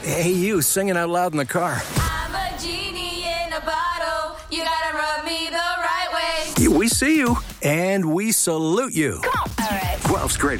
Hey, you singing out loud in the car. I'm a genie in a bottle. You gotta rub me the right way. We see you, and we salute you. All right. Guelph's Great